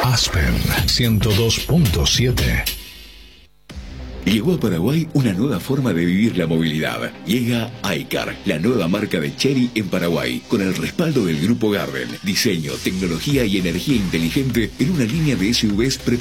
Aspen 102.7. Llegó a Paraguay una nueva forma de vivir la movilidad. Llega iCar, la nueva marca de Chery en Paraguay, con el respaldo del Grupo Garden. Diseño, tecnología y energía inteligente en una línea de SUVs